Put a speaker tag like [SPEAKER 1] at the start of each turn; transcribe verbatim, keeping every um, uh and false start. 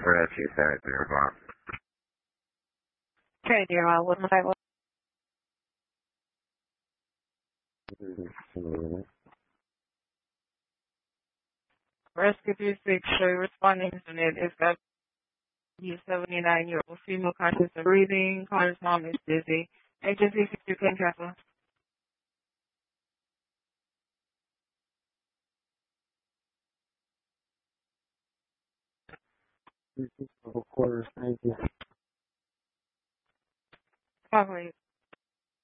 [SPEAKER 1] Rescue Center, dear Bob.
[SPEAKER 2] Okay, dear, uh, what was I? Rescue three six, show your responding unit. It's got a seventy-nine-year-old female conscious of breathing. Caller's mom is busy. Agency sixty can cancel.
[SPEAKER 1] Of course, thank you.
[SPEAKER 2] Call, please.